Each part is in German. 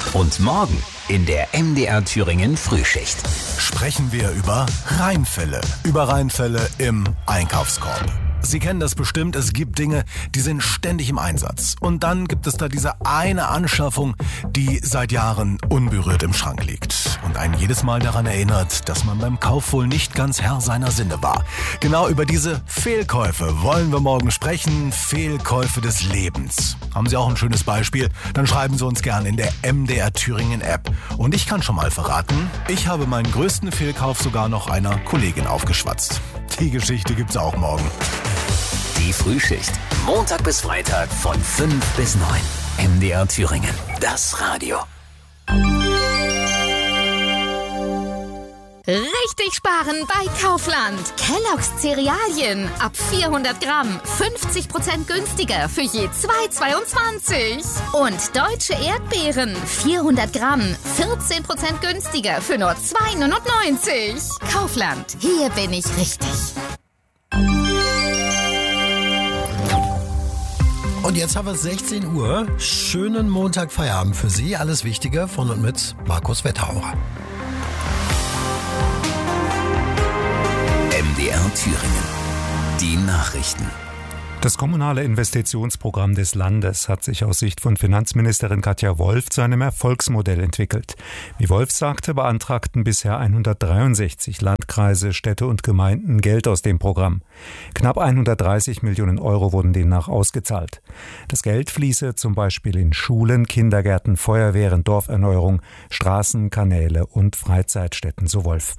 Und morgen in der MDR Thüringen Frühschicht sprechen wir über Reinfälle. Über Reinfälle im Einkaufskorb. Sie kennen das bestimmt, es gibt Dinge, die sind ständig im Einsatz. Und dann gibt es da diese eine Anschaffung, die seit Jahren unberührt im Schrank liegt. Und einen jedes Mal daran erinnert, dass man beim Kauf wohl nicht ganz Herr seiner Sinne war. Genau über diese Fehlkäufe wollen wir morgen sprechen. Fehlkäufe des Lebens. Haben Sie auch ein schönes Beispiel? Dann schreiben Sie uns gerne in der MDR Thüringen App. Und ich kann schon mal verraten, ich habe meinen größten Fehlkauf sogar noch einer Kollegin aufgeschwatzt. Die Geschichte gibt's auch morgen. Die Frühschicht. Montag bis Freitag von 5 bis 9. MDR Thüringen. Das Radio. Richtig sparen bei Kaufland. Kellogg's Cerealien. Ab 400 Gramm. 50% günstiger für je 2,22. Und deutsche Erdbeeren. 400 Gramm. 14% günstiger für nur 2,99. Kaufland. Hier bin ich richtig. Und jetzt haben wir 16 Uhr. Schönen Montagfeierabend für Sie. Alles Wichtige von und mit Markus Wetterauer. MDR Thüringen. Die Nachrichten. Das kommunale Investitionsprogramm des Landes hat sich aus Sicht von Finanzministerin Katja Wolf zu einem Erfolgsmodell entwickelt. Wie Wolf sagte, beantragten bisher 163 Landkreise, Städte und Gemeinden Geld aus dem Programm. Knapp 130 Millionen Euro wurden demnach ausgezahlt. Das Geld fließe zum Beispiel in Schulen, Kindergärten, Feuerwehren, Dorferneuerung, Straßen, Kanäle und Freizeitstätten, so Wolf.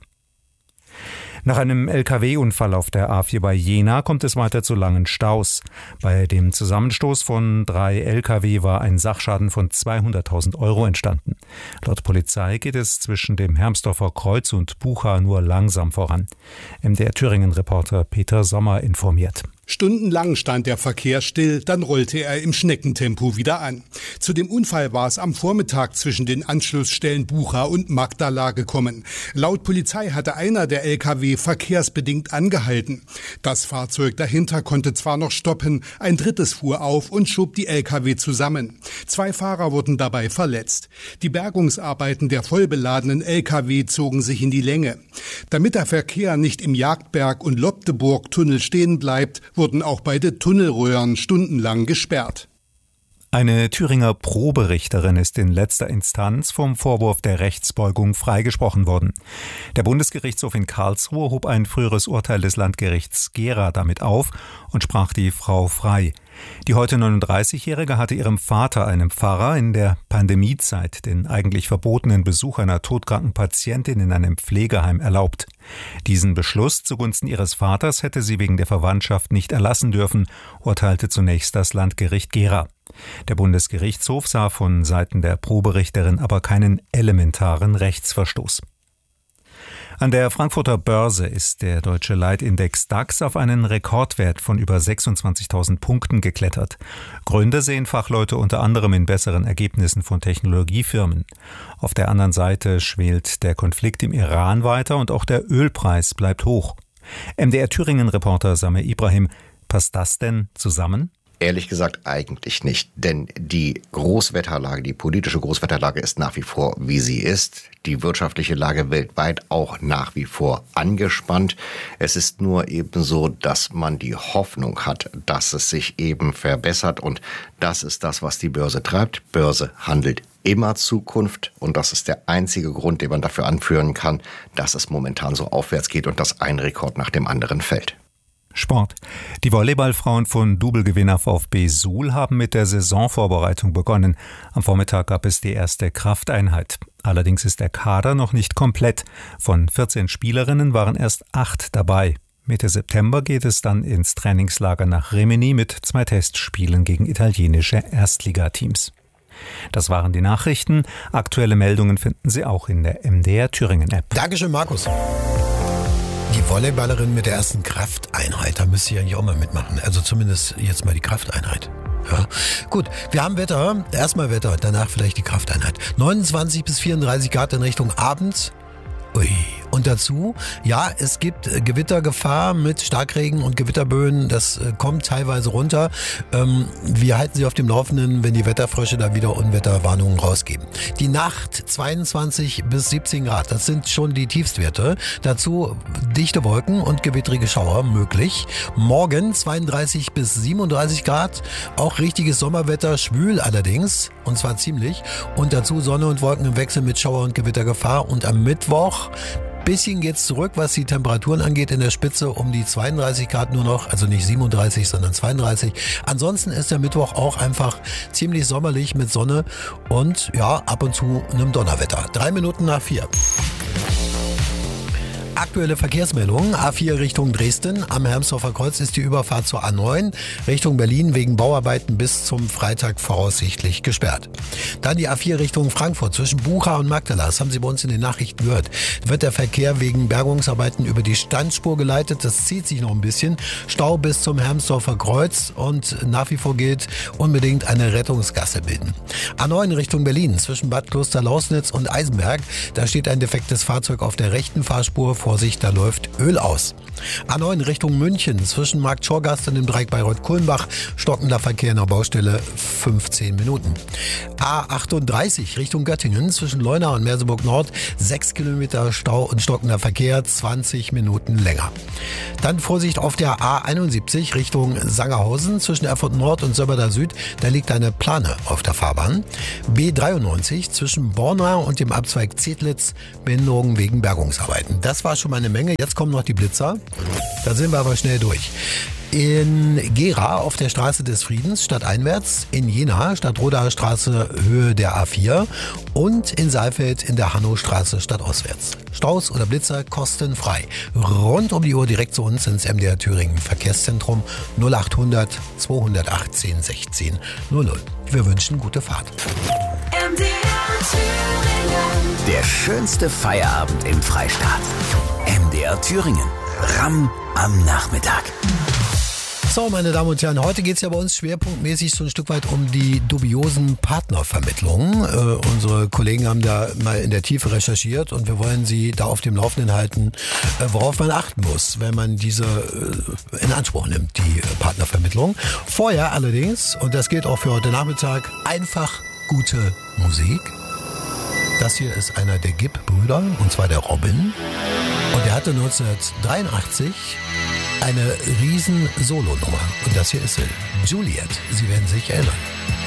Nach einem Lkw-Unfall auf der A4 bei Jena kommt es weiter zu langen Staus. Bei dem Zusammenstoß von 3 Lkw war ein Sachschaden von 200.000 Euro entstanden. Laut Polizei geht es zwischen dem Hermsdorfer Kreuz und Bucha nur langsam voran. MDR Thüringen-Reporter Peter Sommer informiert. Stundenlang stand der Verkehr still, dann rollte er im Schneckentempo wieder an. Zu dem Unfall war es am Vormittag zwischen den Anschlussstellen Bucha und Magdala gekommen. Laut Polizei hatte einer der Lkw verkehrsbedingt angehalten. Das Fahrzeug dahinter konnte zwar noch stoppen, ein drittes fuhr auf und schob die Lkw zusammen. 2 Fahrer wurden dabei verletzt. Die Bergungsarbeiten der vollbeladenen Lkw zogen sich in die Länge. Damit der Verkehr nicht im Jagdberg- und Lobdeburg-Tunnel stehen bleibt, wurden auch beide Tunnelröhren stundenlang gesperrt. Eine Thüringer Proberichterin ist in letzter Instanz vom Vorwurf der Rechtsbeugung freigesprochen worden. Der Bundesgerichtshof in Karlsruhe hob ein früheres Urteil des Landgerichts Gera damit auf und sprach die Frau frei. Die heute 39-Jährige hatte ihrem Vater, einem Pfarrer, in der Pandemiezeit den eigentlich verbotenen Besuch einer todkranken Patientin in einem Pflegeheim erlaubt. Diesen Beschluss zugunsten ihres Vaters hätte sie wegen der Verwandtschaft nicht erlassen dürfen, urteilte zunächst das Landgericht Gera. Der Bundesgerichtshof sah von Seiten der Proberichterin aber keinen elementaren Rechtsverstoß. An der Frankfurter Börse ist der deutsche Leitindex DAX auf einen Rekordwert von über 26.000 Punkten geklettert. Gründe sehen Fachleute unter anderem in besseren Ergebnissen von Technologiefirmen. Auf der anderen Seite schwelt der Konflikt im Iran weiter und auch der Ölpreis bleibt hoch. MDR Thüringen-Reporter Samir Ibrahim, passt das denn zusammen? Ehrlich gesagt eigentlich nicht, denn die Großwetterlage, die politische Großwetterlage ist nach wie vor, wie sie ist. Die wirtschaftliche Lage weltweit auch nach wie vor angespannt. Es ist nur eben so, dass man die Hoffnung hat, dass es sich eben verbessert, und das ist das, was die Börse treibt. Börse handelt immer Zukunft, und das ist der einzige Grund, den man dafür anführen kann, dass es momentan so aufwärts geht und dass ein Rekord nach dem anderen fällt. Sport. Die Volleyballfrauen von Double-Gewinner VfB Suhl haben mit der Saisonvorbereitung begonnen. Am Vormittag gab es die erste Krafteinheit. Allerdings ist der Kader noch nicht komplett. Von 14 Spielerinnen waren erst 8 dabei. Mitte September geht es dann ins Trainingslager nach Rimini mit 2 Testspielen gegen italienische Erstligateams. Das waren die Nachrichten. Aktuelle Meldungen finden Sie auch in der MDR Thüringen App. Dankeschön, Markus. Die Volleyballerin mit der ersten Krafteinheit, da müsste ich eigentlich auch mal mitmachen. Also zumindest jetzt mal die Krafteinheit. Ja. Gut, wir haben Wetter. Erstmal Wetter, danach vielleicht die Krafteinheit. 29 bis 34 Grad in Richtung Abend. Ui, Und dazu, ja, es gibt Gewittergefahr mit Starkregen und Gewitterböen. Das kommt teilweise runter. Wir halten Sie auf dem Laufenden, wenn die Wetterfrösche da wieder Unwetterwarnungen rausgeben. Die Nacht 22 bis 17 Grad, das sind schon die Tiefstwerte. Dazu dichte Wolken und gewittrige Schauer möglich. Morgen 32 bis 37 Grad, auch richtiges Sommerwetter, schwül allerdings, und zwar ziemlich. Und dazu Sonne und Wolken im Wechsel mit Schauer- und Gewittergefahr. Und am Mittwoch bisschen geht's zurück, was die Temperaturen angeht, in der Spitze um die 32 Grad nur noch, also nicht 37, sondern 32. Ansonsten ist der Mittwoch auch einfach ziemlich sommerlich mit Sonne und ja, ab und zu einem Donnerwetter. 3 Minuten nach 4. Aktuelle Verkehrsmeldungen. A4 Richtung Dresden. Am Hermsdorfer Kreuz ist die Überfahrt zur A9 Richtung Berlin wegen Bauarbeiten bis zum Freitag voraussichtlich gesperrt. Dann die A4 Richtung Frankfurt zwischen Bucha und Magdala. Das haben Sie bei uns in den Nachrichten gehört. Wird der Verkehr wegen Bergungsarbeiten über die Standspur geleitet. Das zieht sich noch ein bisschen. Stau bis zum Hermsdorfer Kreuz und nach wie vor gilt, unbedingt eine Rettungsgasse bilden. A9 Richtung Berlin zwischen Bad Kloster-Lausnitz und Eisenberg. Da steht ein defektes Fahrzeug auf der rechten Fahrspur. Vorsicht, da läuft Öl aus. A9 Richtung München zwischen Markt Schorgast und dem Dreieck Bayreuth-Kulmbach. Stockender Verkehr nach Baustelle 15 Minuten. A38 Richtung Göttingen zwischen Leuna und Merseburg Nord. 6 Kilometer Stau und stockender Verkehr 20 Minuten länger. Dann Vorsicht auf der A71 Richtung Sangerhausen zwischen Erfurt Nord und Sömmerda Süd. Da liegt eine Plane auf der Fahrbahn. B93 zwischen Borna und dem Abzweig Zedlitz. Behinderungen wegen Bergungsarbeiten. Das war schon mal eine Menge. Jetzt kommen noch die Blitzer. Da sind wir aber schnell durch. In Gera auf der Straße des Friedens stadteinwärts, in Jena Stadtrodaer Straße Höhe der A4 und in Saalfeld in der Hannostraße stadtauswärts. Staus oder Blitzer kostenfrei. Rund um die Uhr direkt zu uns ins MDR Thüringen Verkehrszentrum 0800 218 16 00. Wir wünschen gute Fahrt. MDR Thüringen. Der schönste Feierabend im Freistaat. MDR Thüringen. Ramm am Nachmittag. So, meine Damen und Herren, heute geht es ja bei uns schwerpunktmäßig so ein Stück weit um die dubiosen Partnervermittlungen. Unsere Kollegen haben da mal in der Tiefe recherchiert und wir wollen Sie da auf dem Laufenden halten, worauf man achten muss, wenn man diese in Anspruch nimmt, die Partnervermittlung. Vorher allerdings, und das gilt auch für heute Nachmittag, einfach gute Musik. Das hier ist einer der Gibb-Brüder, und zwar der Robin. Und er hatte 1983 eine riesen Solo-Nummer. Und das hier ist sie. Juliet. Sie werden sich erinnern.